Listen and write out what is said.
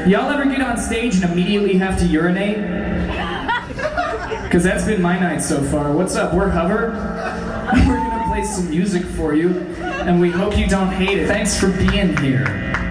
Y'all ever get on stage and immediately have to urinate? Because that's been my night so far. What's up? We're Hover. We're gonna play some music for you, and we hope you don't hate it. Thanks for being here.